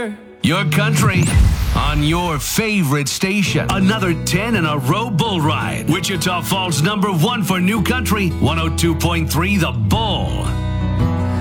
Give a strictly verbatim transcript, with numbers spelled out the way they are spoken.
here. Your country on your favorite station. Another ten in a row bull ride. Wichita Falls number one for new country. one oh two point three The Bull.